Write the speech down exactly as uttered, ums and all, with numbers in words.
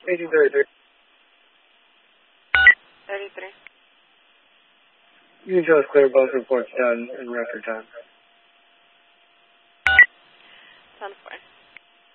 eighteen thirty-three. thirty-three. You can just clear both reports done in record time. ten four.